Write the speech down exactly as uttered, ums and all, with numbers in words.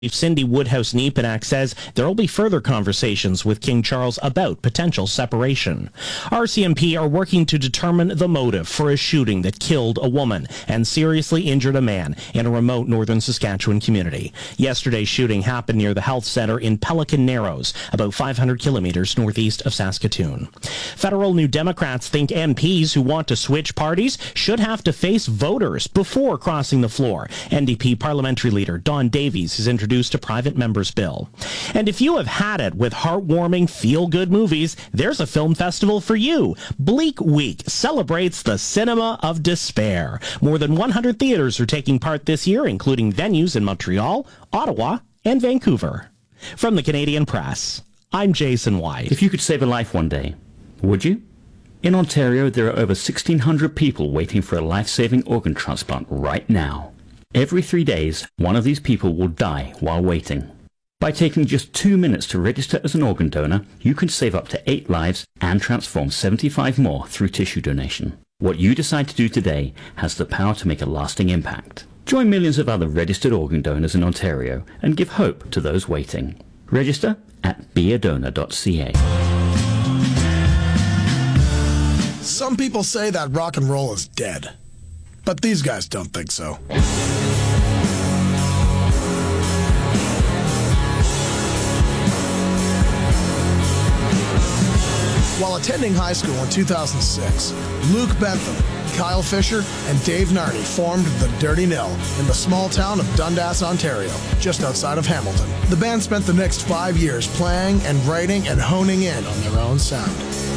Cindy Woodhouse-Nepenak says there will be further conversations with King Charles about potential separation. R C M P are working to determine the motive for a shooting that killed a woman and seriously injured a man in a remote northern Saskatchewan community. Yesterday's shooting happened near the health center in Pelican Narrows, about five hundred kilometers northeast of Saskatoon. Federal New Democrats think M Ps who want to switch parties should have to face voters before crossing the floor. N D P parliamentary leader Don Davies has introduced a private member's bill. And if you have had it with heartwarming, feel-good movies, there's a film festival for you. Bleak Week celebrates the cinema of despair. More than one hundred theaters are taking part this year, including venues in Montreal, Ottawa, and Vancouver. From the Canadian Press, I'm Jason White. If you could save a life one day, would you? In Ontario, there are over sixteen hundred people waiting for a life-saving organ transplant right now. Every three days, one of these people will die while waiting. By taking just two minutes to register as an organ donor, you can save up to eight lives and transform seventy-five more through tissue donation. What you decide to do today has the power to make a lasting impact. Join millions of other registered organ donors in Ontario and give hope to those waiting. Register at be a donor dot c a. Some people say that rock and roll is dead, but these guys don't think so. While attending high school in two thousand six, Luke Bentham, Kyle Fisher, and Dave Nardi formed the Dirty Nil in the small town of Dundas, Ontario, just outside of Hamilton. The band spent the next five years playing and writing and honing in on their own sound.